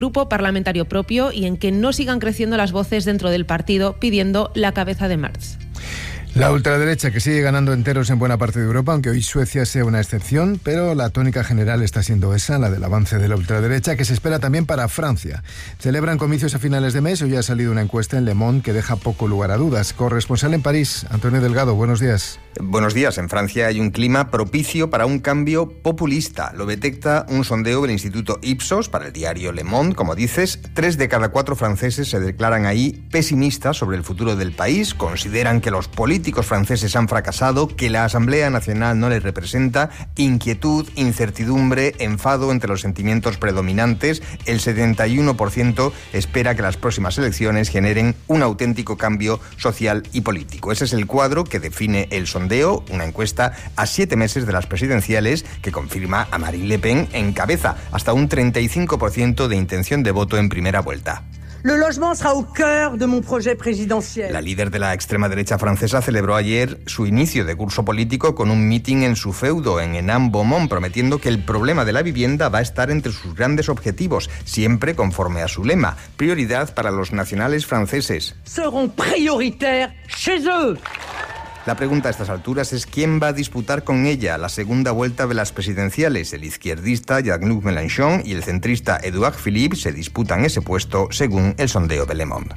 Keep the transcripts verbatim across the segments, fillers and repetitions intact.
grupo parlamentario propio y en que no sigan creciendo las voces dentro del partido pidiendo la cabeza de Merz. La ultraderecha que sigue ganando enteros en buena parte de Europa, aunque hoy Suecia sea una excepción, pero la tónica general está siendo esa, la del avance de la ultraderecha, que se espera también para Francia. Celebran comicios a finales de mes, hoy ha salido una encuesta en Le Monde que deja poco lugar a dudas. Corresponsal en París, Antonio Delgado, buenos días. Buenos días. En Francia hay un clima propicio para un cambio populista. Lo detecta un sondeo del Instituto Ipsos para el diario Le Monde. Como dices, tres de cada cuatro franceses se declaran ahí pesimistas sobre el futuro del país. Consideran que los políticos franceses han fracasado, que la Asamblea Nacional no les representa. Inquietud, incertidumbre, enfado entre los sentimientos predominantes. El setenta y uno por ciento espera que las próximas elecciones generen un auténtico cambio social y político. Ese es el cuadro que define el sondeo. Sondeo, una encuesta a siete meses de las presidenciales que confirma a Marine Le Pen en cabeza, hasta un treinta y cinco por ciento de intención de voto en primera vuelta. Le logement sera au cœur de mon projet présidentiel. La líder de la extrema derecha francesa celebró ayer su inicio de curso político con un mitin en su feudo, en Hénin-Beaumont, prometiendo que el problema de la vivienda va a estar entre sus grandes objetivos, siempre conforme a su lema: prioridad para los nacionales franceses. Seront prioritaires chez eux. La pregunta a estas alturas es quién va a disputar con ella la segunda vuelta de las presidenciales. El izquierdista Jean-Luc Mélenchon y el centrista Édouard Philippe se disputan ese puesto según el sondeo de Le Monde.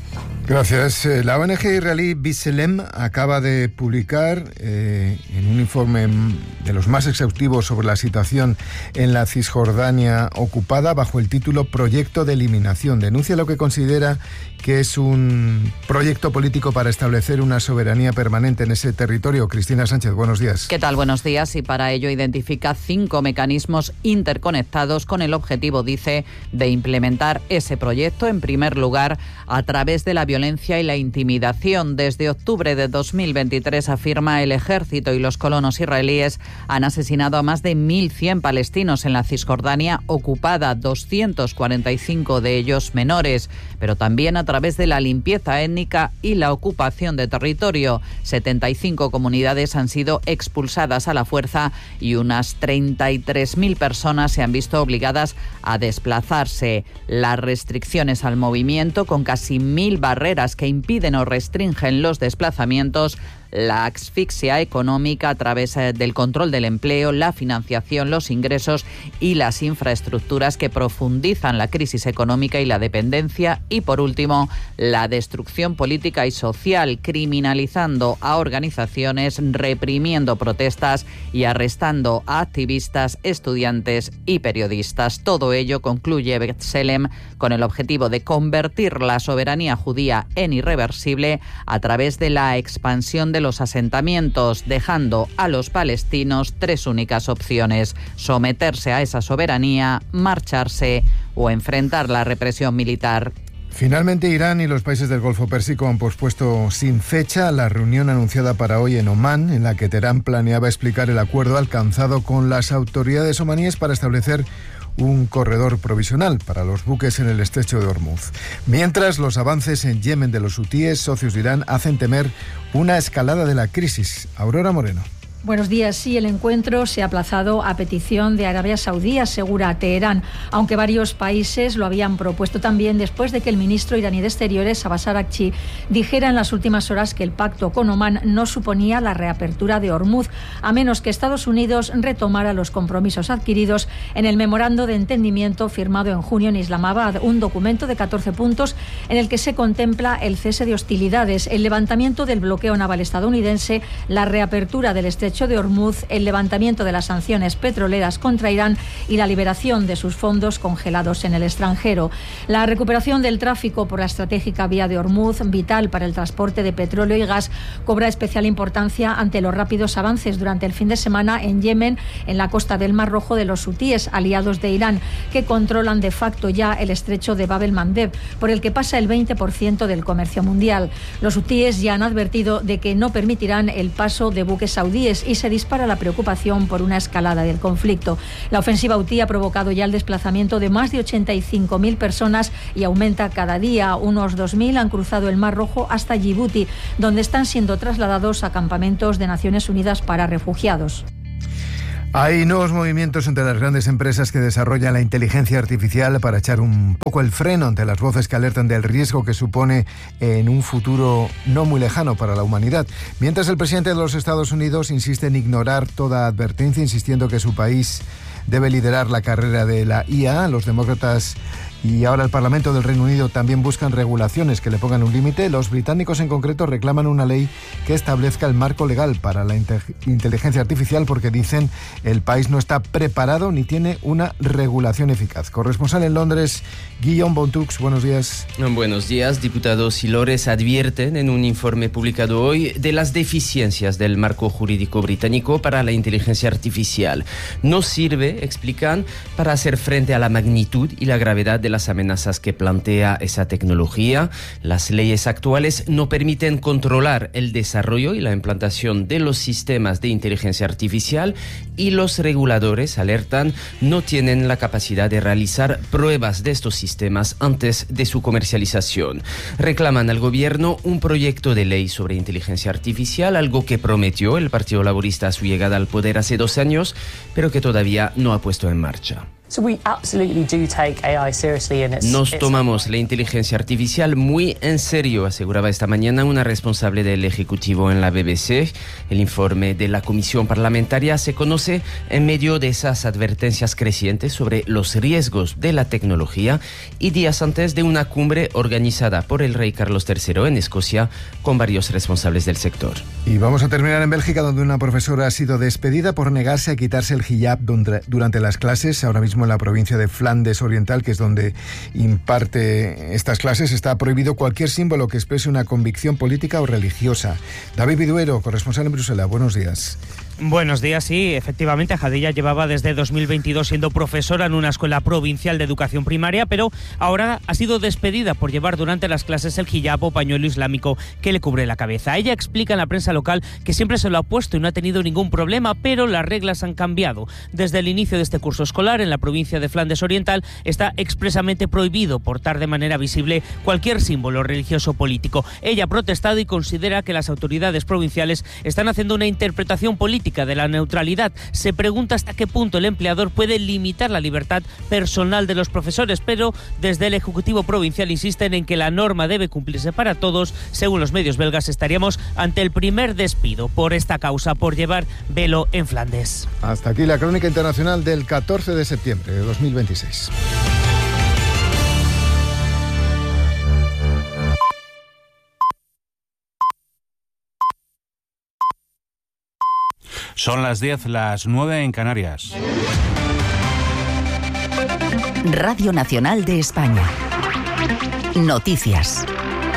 Gracias. La O N G israelí B'Tselem acaba de publicar eh, en un informe de los más exhaustivos sobre la situación en la Cisjordania ocupada bajo el título Proyecto de Eliminación. Denuncia lo que considera que es un proyecto político para establecer una soberanía permanente en ese territorio. Cristina Sánchez, buenos días. ¿Qué tal? Buenos días. Y para ello identifica cinco mecanismos interconectados con el objetivo, dice, de implementar ese proyecto. En primer lugar, a través de la violencia y la intimidación. Desde octubre de dos mil veintitrés, afirma, el ejército y los colonos israelíes han asesinado a más de mil cien palestinos en la Cisjordania ocupada, doscientos cuarenta y cinco de ellos menores, pero también a través de la limpieza étnica y la ocupación de territorio. setenta y cinco comunidades han sido expulsadas a la fuerza y unas treinta y tres mil personas se han visto obligadas a desplazarse. Las restricciones al movimiento, con casi mil barreras que impiden o restringen los desplazamientos, la asfixia económica a través del control del empleo, la financiación, los ingresos y las infraestructuras que profundizan la crisis económica y la dependencia, y por último, la destrucción política y social, criminalizando a organizaciones, reprimiendo protestas y arrestando a activistas, estudiantes y periodistas. Todo ello, concluye B'Tselem, con el objetivo de convertir la soberanía judía en irreversible a través de la expansión de los asentamientos, dejando a los palestinos tres únicas opciones: someterse a esa soberanía, marcharse o enfrentar la represión militar. Finalmente, Irán y los países del Golfo Pérsico han pospuesto sin fecha la reunión anunciada para hoy en Omán, en la que Teherán planeaba explicar el acuerdo alcanzado con las autoridades omaníes para establecer un corredor provisional para los buques en el estrecho de Hormuz. Mientras, los avances en Yemen de los hutíes, socios de Irán, hacen temer una escalada de la crisis. Aurora Moreno. Buenos días. Sí, el encuentro se ha aplazado a petición de Arabia Saudí, asegura Teherán, aunque varios países lo habían propuesto también después de que el ministro iraní de Exteriores, Abbas Araghchi, dijera en las últimas horas que el pacto con Omán no suponía la reapertura de Hormuz, a menos que Estados Unidos retomara los compromisos adquiridos en el memorando de entendimiento firmado en junio en Islamabad, un documento de catorce puntos en el que se contempla el cese de hostilidades, el levantamiento del bloqueo naval estadounidense, la reapertura del estrecho de Hormuz, el levantamiento de las sanciones petroleras contra Irán y la liberación de sus fondos congelados en el extranjero. La recuperación del tráfico por la estratégica vía de Hormuz, vital para el transporte de petróleo y gas, cobra especial importancia ante los rápidos avances durante el fin de semana en Yemen, en la costa del Mar Rojo, de los hutíes, aliados de Irán, que controlan de facto ya el estrecho de Bab el-Mandeb, por el que pasa el veinte por ciento del comercio mundial. Los hutíes ya han advertido de que no permitirán el paso de buques saudíes y se dispara la preocupación por una escalada del conflicto. La ofensiva hutí ha provocado ya el desplazamiento de más de ochenta y cinco mil personas y aumenta cada día. Unos dos mil han cruzado el Mar Rojo hasta Djibouti, donde están siendo trasladados a campamentos de Naciones Unidas para refugiados. Hay nuevos movimientos entre las grandes empresas que desarrollan la inteligencia artificial para echar un poco el freno ante las voces que alertan del riesgo que supone en un futuro no muy lejano para la humanidad. Mientras el presidente de los Estados Unidos insiste en ignorar toda advertencia, insistiendo que su país debe liderar la carrera de la I A, los demócratas y ahora el Parlamento del Reino Unido también buscan regulaciones que le pongan un límite. Los británicos en concreto reclaman una ley que establezca el marco legal para la inteligencia artificial porque dicen el país no está preparado ni tiene una regulación eficaz. Corresponsal en Londres, Guillaume Bontux, buenos días. Buenos días. Diputados y lores advierten en un informe publicado hoy de las deficiencias del marco jurídico británico para la inteligencia artificial. No sirve, explican, para hacer frente a la magnitud y la gravedad de las amenazas que plantea esa tecnología. Las leyes actuales no permiten controlar el desarrollo y la implantación de los sistemas de inteligencia artificial y los reguladores, alertan, no tienen la capacidad de realizar pruebas de estos sistemas antes de su comercialización. Reclaman al gobierno un proyecto de ley sobre inteligencia artificial, algo que prometió el Partido Laborista a su llegada al poder hace dos años, pero que todavía no ha puesto en marcha. Nos tomamos la inteligencia artificial muy en serio, aseguraba esta mañana una responsable del Ejecutivo en la B B C. El informe de la Comisión Parlamentaria se conoce en medio de esas advertencias crecientes sobre los riesgos de la tecnología y días antes de una cumbre organizada por el rey Carlos tercero en Escocia con varios responsables del sector. Y vamos a terminar en Bélgica, donde una profesora ha sido despedida por negarse a quitarse el hijab durante las clases. Ahora mismo en la provincia de Flandes Oriental, que es donde imparte estas clases, está prohibido cualquier símbolo que exprese una convicción política o religiosa. David Viduero, corresponsal en Bruselas, buenos días. Buenos días, sí, efectivamente, Jadilla llevaba desde dos mil veintidós siendo profesora en una escuela provincial de educación primaria, pero ahora ha sido despedida por llevar durante las clases el hijab o pañuelo islámico que le cubre la cabeza. Ella explica en la prensa local que siempre se lo ha puesto y no ha tenido ningún problema, pero las reglas han cambiado. Desde el inicio de este curso escolar, en la provincia de Flandes Oriental, está expresamente prohibido portar de manera visible cualquier símbolo religioso o político. Ella ha protestado y considera que las autoridades provinciales están haciendo una interpretación política de la neutralidad. Se pregunta hasta qué punto el empleador puede limitar la libertad personal de los profesores, pero desde el Ejecutivo Provincial insisten en que la norma debe cumplirse para todos. Según los medios belgas, estaríamos ante el primer despido por esta causa, por llevar velo en Flandes. Hasta aquí la crónica internacional del catorce de septiembre de dos mil veintiséis. Son las diez, las nueve en Canarias. Radio Nacional de España. Noticias.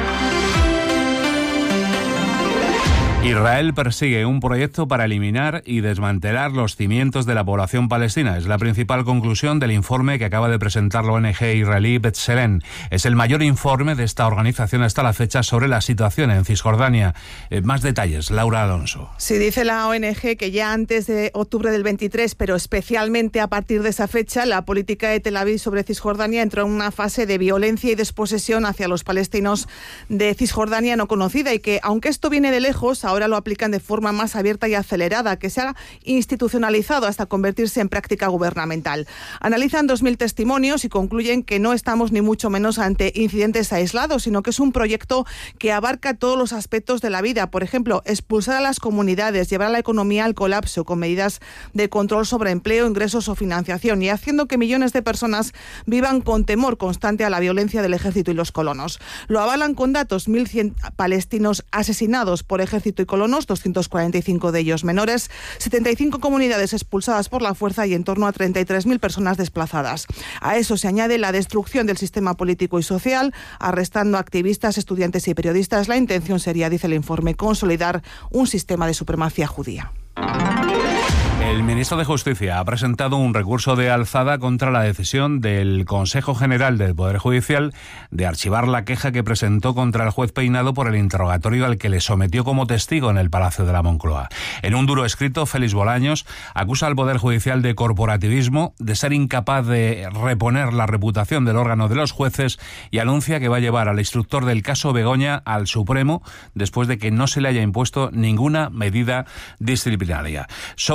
Israel persigue un proyecto para eliminar y desmantelar los cimientos de la población palestina. Es la principal conclusión del informe que acaba de presentar la O N G israelí B'Tselem. Es el mayor informe de esta organización hasta la fecha sobre la situación en Cisjordania. Eh, más detalles, Laura Alonso. Sí, dice la O N G que ya antes de octubre del veintitrés, pero especialmente a partir de esa fecha, la política de Tel Aviv sobre Cisjordania entró en una fase de violencia y desposesión hacia los palestinos de Cisjordania no conocida y que, aunque esto viene de lejos, ahora lo aplican de forma más abierta y acelerada, que se ha institucionalizado hasta convertirse en práctica gubernamental. Analizan dos mil testimonios y concluyen que no estamos ni mucho menos ante incidentes aislados, sino que es un proyecto que abarca todos los aspectos de la vida. Por ejemplo, expulsar a las comunidades, llevar a la economía al colapso con medidas de control sobre empleo, ingresos o financiación y haciendo que millones de personas vivan con temor constante a la violencia del ejército y los colonos. Lo avalan con datos: mil cien palestinos asesinados por ejército y colonos, doscientos cuarenta y cinco de ellos menores, setenta y cinco comunidades expulsadas por la fuerza y en torno a treinta y tres mil personas desplazadas. A eso se añade la destrucción del sistema político y social, arrestando activistas, estudiantes y periodistas. La intención sería, dice el informe, consolidar un sistema de supremacía judía. El ministro de Justicia ha presentado un recurso de alzada contra la decisión del Consejo General del Poder Judicial de archivar la queja que presentó contra el juez Peinado por el interrogatorio al que le sometió como testigo en el Palacio de la Moncloa. En un duro escrito, Félix Bolaños acusa al Poder Judicial de corporativismo, de ser incapaz de reponer la reputación del órgano de los jueces y anuncia que va a llevar al instructor del caso Begoña al Supremo después de que no se le haya impuesto ninguna medida disciplinaria. Sobre Ceuta,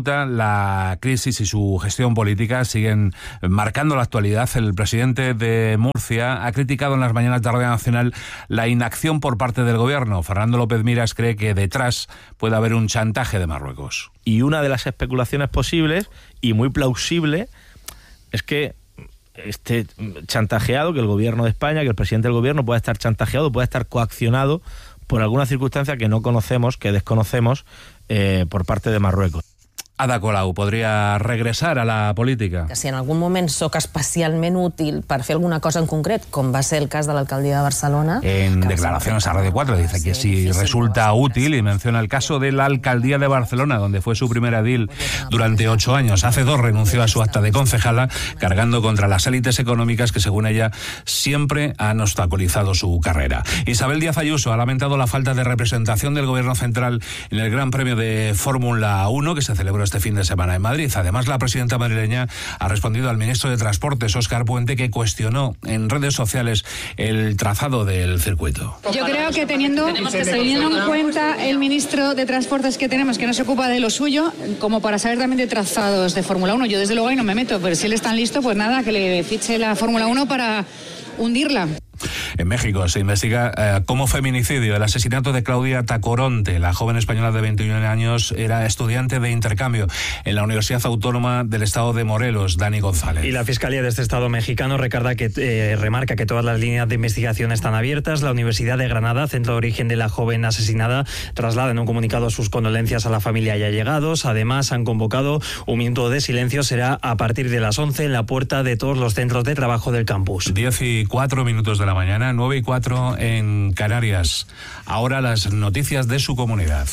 absoluta. La crisis y su gestión política siguen marcando la actualidad. El presidente de Murcia ha criticado en las mañanas de Radio Nacional la inacción por parte del gobierno. Fernando López Miras cree que detrás puede haber un chantaje de Marruecos. Y una de las especulaciones posibles y muy plausible es que esté chantajeado, que el gobierno de España, que el presidente del gobierno pueda estar chantajeado, pueda estar coaccionado por alguna circunstancia que no conocemos, que desconocemos eh, por parte de Marruecos. Ada Colau podria regresar a la política. Que si en algun moment sóc especialment útil per fer alguna cosa en concret, com va ser el cas de l'alcaldia de Barcelona... En declaraciones a Radio cuatro dice que si resulta útil y menciona el caso de la alcaldía de Barcelona, donde fue su primer edil durante ocho años. Hace dos renunció a su acta de concejala, cargando contra las élites económicas que, según ella, siempre han obstaculizado su carrera. Isabel Díaz Ayuso ha lamentado la falta de representación del gobierno central en el Gran Premio de Fórmula uno que se celebró este fin de semana en Madrid. Además, la presidenta madrileña ha respondido al ministro de Transportes, Óscar Puente, que cuestionó en redes sociales el trazado del circuito. Yo creo que teniendo, teniendo en cuenta el ministro de Transportes que tenemos, que no se ocupa de lo suyo, como para saber también de trazados de Fórmula uno, yo desde luego ahí no me meto, pero si él es tan listo, pues nada, que le fiche la Fórmula uno para hundirla. En México se investiga eh, como feminicidio el asesinato de Claudia Tacoronte. La joven española de veintiún años era estudiante de intercambio en la Universidad Autónoma del Estado de Morelos. Dani González. Y la Fiscalía de este Estado mexicano recuerda que, eh, remarca que todas las líneas de investigación están abiertas. La Universidad de Granada, centro de origen de la joven asesinada, traslada en un comunicado sus condolencias a la familia y allegados. Además, han convocado un minuto de silencio. Será a partir de las once en la puerta de todos los centros de trabajo del campus. Diez y cuatro minutos de la mañana, nueve y cuatro en Canarias. Ahora las noticias de su comunidad.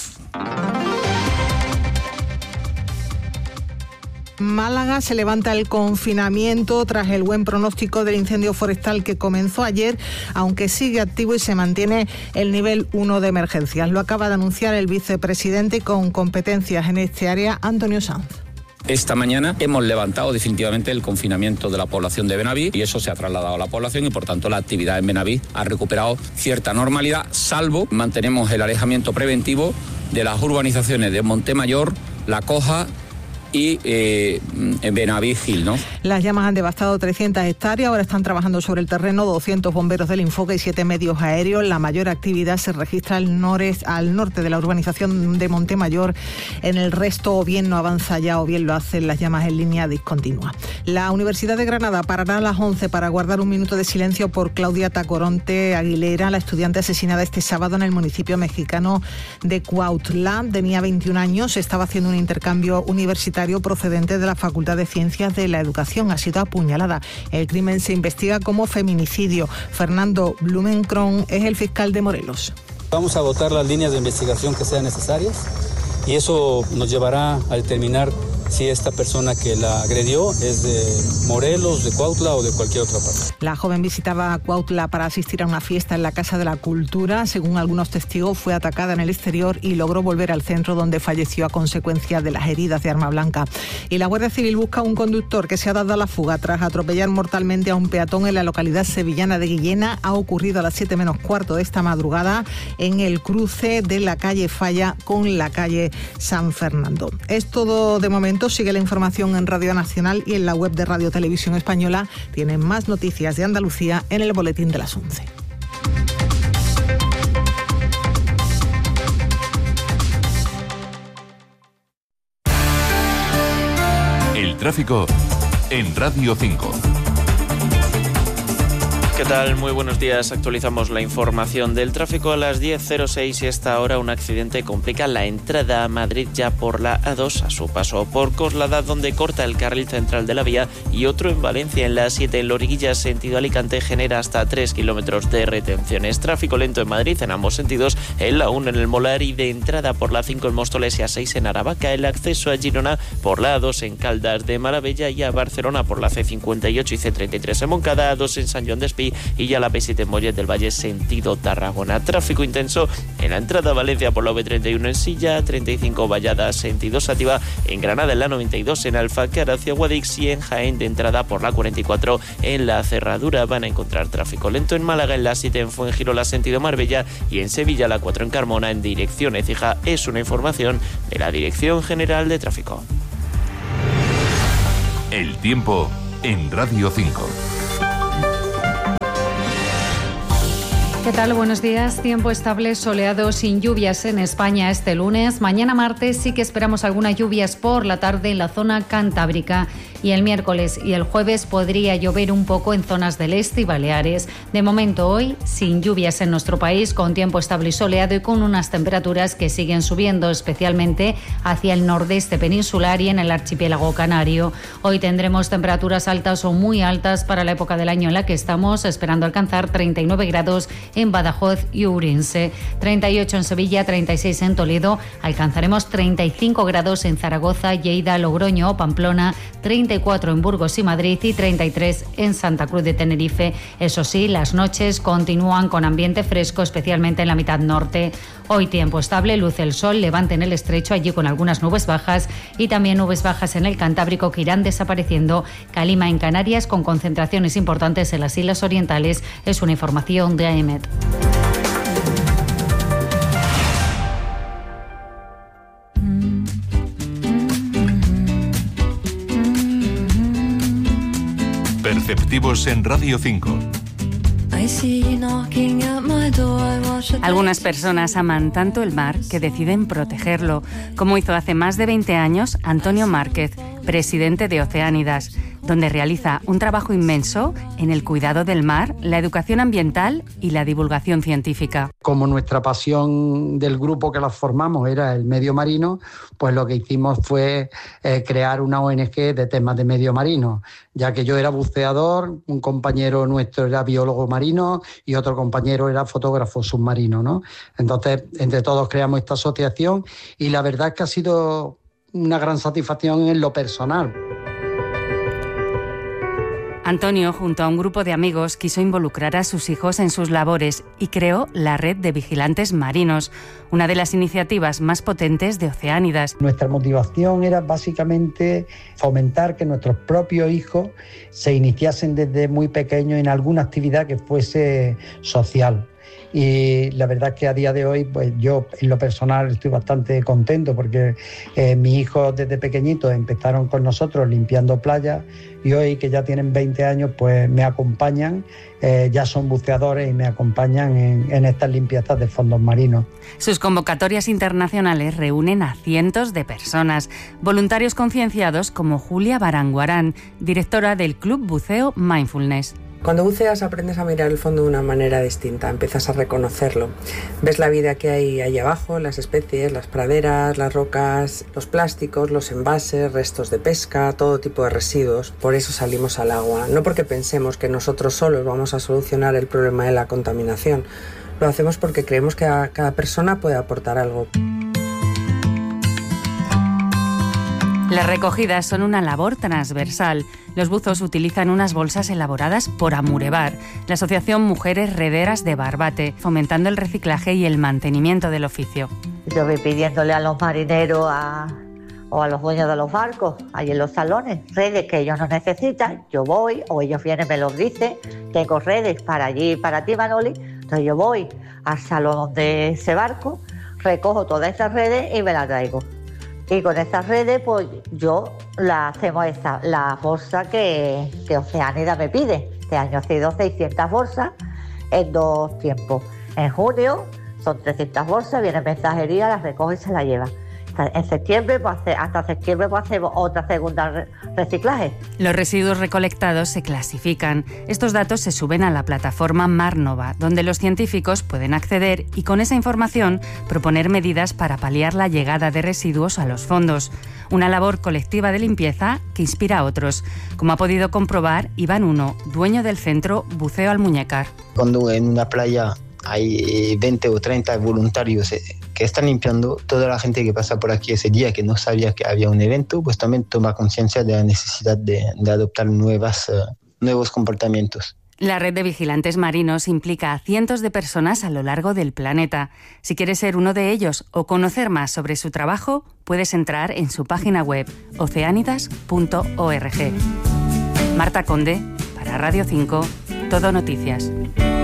Málaga se levanta el confinamiento tras el buen pronóstico del incendio forestal que comenzó ayer, aunque sigue activo y se mantiene el nivel uno de emergencias. Lo acaba de anunciar el vicepresidente con competencias en este área, Antonio Sanz. Esta mañana hemos levantado definitivamente el confinamiento de la población de Benaví y eso se ha trasladado a la población y por tanto la actividad en Benaví ha recuperado cierta normalidad, salvo mantenemos el alejamiento preventivo de las urbanizaciones de Montemayor, La Coja y eh, en Benaví Gil, ¿no? Las llamas han devastado trescientas hectáreas, ahora están trabajando sobre el terreno doscientos bomberos del Infoca y siete medios aéreos. La mayor actividad se registra al, nores, al norte de la urbanización de Montemayor. En el resto o bien no avanza ya o bien lo hacen las llamas en línea discontinua. La Universidad de Granada parará a las once para guardar un minuto de silencio por Claudia Tacoronte Aguilera, la estudiante asesinada este sábado en el municipio mexicano de Cuautla. Tenía veintiún años, estaba haciendo un intercambio universitario procedente de la Facultad de Ciencias de la Educación. Ha sido apuñalada. El crimen se investiga como feminicidio. Fernando Blumenkron es el fiscal de Morelos. Vamos a agotar las líneas de investigación que sean necesarias y eso nos llevará a determinar si esta persona que la agredió es de Morelos, de Cuautla o de cualquier otra parte. La joven visitaba Cuautla para asistir a una fiesta en la Casa de la Cultura. Según algunos testigos, fue atacada en el exterior y logró volver al centro, donde falleció a consecuencia de las heridas de arma blanca. Y la Guardia Civil busca a un conductor que se ha dado a la fuga tras atropellar mortalmente a un peatón en la localidad sevillana de Guillena. Ha ocurrido a las siete menos cuarto de esta madrugada en el cruce de la calle Falla con la calle San Fernando. Es todo de momento. Sigue la información en Radio Nacional y en la web de Radio Televisión Española. Tienen más noticias de Andalucía en el boletín de las once. El tráfico en Radio cinco. ¿Qué tal? Muy buenos días. Actualizamos la información del tráfico a las diez cero seis y esta hora un accidente complica la entrada a Madrid ya por la A dos a su paso por Coslada, donde corta el carril central de la vía, y otro en Valencia en la A siete en Loriguilla sentido Alicante genera hasta tres kilómetros de retenciones. Tráfico lento en Madrid en ambos sentidos, en la uno en el Molar y de entrada por la A cinco en Móstoles y A seis en Aravaca, el acceso a Girona por la A dos en Caldas de Maravella y a Barcelona por la C cincuenta y ocho y C treinta y tres en Moncada, A dos en San Joan d'Espí Madrid y ya la P siete en Mollet del Valle sentido Tarragona. Tráfico intenso en la entrada a Valencia por la V treinta y uno en Silla, treinta y cinco Vallada sentido Sátiva, en Granada en la noventa y dos en Alfacar hacia Guadix y en Jaén de entrada por la cuarenta y cuatro en la Cerradura. Van a encontrar tráfico lento en Málaga en la siete en Fuengirola sentido Marbella y en Sevilla la cuatro en Carmona en dirección Écija. Es una información de la Dirección General de Tráfico. El tiempo en Radio cinco. ¿Qué tal? Buenos días. Tiempo estable, soleado, sin lluvias en España este lunes. Mañana martes sí que esperamos algunas lluvias por la tarde en la zona cantábrica. Y el miércoles y el jueves podría llover un poco en zonas del este y Baleares. De momento hoy, sin lluvias en nuestro país, con tiempo estable y soleado y con unas temperaturas que siguen subiendo, especialmente hacia el nordeste peninsular y en el archipiélago canario. Hoy tendremos temperaturas altas o muy altas para la época del año en la que estamos, esperando alcanzar treinta y nueve grados en Badajoz y Ourense, treinta y ocho en Sevilla, treinta y seis en Toledo, alcanzaremos treinta y cinco grados en Zaragoza, Lleida, Logroño o Pamplona, treinta y cuatro en Burgos y Madrid y treinta y tres en Santa Cruz de Tenerife. Eso sí, las noches continúan con ambiente fresco, especialmente en la mitad norte. Hoy tiempo estable, luce el sol, levante en el estrecho, allí con algunas nubes bajas y también nubes bajas en el Cantábrico que irán desapareciendo. Calima en Canarias con concentraciones importantes en las islas orientales. Es una información de A E M E T. Perceptivos en Radio cinco. Algunas personas aman tanto el mar que deciden protegerlo, como hizo hace más de veinte años Antonio Márquez, presidente de Oceánidas, donde realiza un trabajo inmenso en el cuidado del mar, la educación ambiental y la divulgación científica. Como nuestra pasión del grupo que las formamos era el medio marino, pues lo que hicimos fue eh, crear una O N G de temas de medio marino, ya que yo era buceador, un compañero nuestro era biólogo marino y otro compañero era fotógrafo submarino, ¿no? Entonces, entre todos creamos esta asociación y la verdad es que ha sido una gran satisfacción en lo personal. Antonio, junto a un grupo de amigos, quiso involucrar a sus hijos en sus labores y creó la Red de Vigilantes Marinos, una de las iniciativas más potentes de Oceánidas. Nuestra motivación era básicamente fomentar que nuestros propios hijos se iniciasen desde muy pequeños en alguna actividad que fuese social. Y la verdad es que a día de hoy, pues yo en lo personal estoy bastante contento porque eh, mis hijos desde pequeñitos empezaron con nosotros limpiando playas y hoy que ya tienen veinte años, pues me acompañan, eh, ya son buceadores y me acompañan en, en estas limpiezas de fondos marinos. Sus convocatorias internacionales reúnen a cientos de personas, voluntarios concienciados como Julia Baranguarán, directora del Club Buceo Mindfulness. Cuando buceas aprendes a mirar el fondo de una manera distinta, empiezas a reconocerlo. Ves la vida que hay ahí abajo, las especies, las praderas, las rocas, los plásticos, los envases, restos de pesca, todo tipo de residuos. Por eso salimos al agua, no porque pensemos que nosotros solos vamos a solucionar el problema de la contaminación. Lo hacemos porque creemos que a cada persona puede aportar algo. Las recogidas son una labor transversal. Los buzos utilizan unas bolsas elaboradas por Amurebar, la Asociación Mujeres Rederas de Barbate, fomentando el reciclaje y el mantenimiento del oficio. Yo voy pidiéndole a los marineros a, o a los dueños de los barcos, ahí en los salones, redes que ellos no necesitan, yo voy, o ellos vienen y me los dicen, tengo redes para allí, para ti, Manoli, entonces yo voy al salón de ese barco, recojo todas esas redes y me las traigo. Y con estas redes, pues yo la hacemos esta, la bolsa que, que Oceánidas me pide. Este año ha sido seiscientas bolsas en dos tiempos. En junio son trescientas bolsas, viene mensajería, las recoge y se la lleva. En septiembre, pues, hasta septiembre, pues, hacemos otra segunda re- reciclaje. Los residuos recolectados se clasifican. Estos datos se suben a la plataforma Marnova, donde los científicos pueden acceder y con esa información proponer medidas para paliar la llegada de residuos a los fondos. Una labor colectiva de limpieza que inspira a otros, como ha podido comprobar Iván Uno, dueño del centro Buceo Almuñécar. Cuando en una playa hay veinte o treinta voluntarios que están limpiando, toda la gente que pasa por aquí ese día que no sabía que había un evento, pues también toma conciencia de la necesidad de, de adoptar nuevas, uh, nuevos comportamientos. La red de vigilantes marinos implica a cientos de personas a lo largo del planeta. Si quieres ser uno de ellos o conocer más sobre su trabajo, puedes entrar en su página web oceánidas punto org. Marta Conde, para Radio cinco, Todo Noticias.